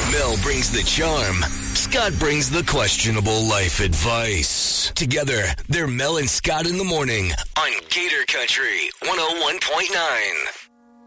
Mel brings the charm. Scott brings the questionable life advice. Together, they're Mel and Scott in the morning on Gator Country 101.9.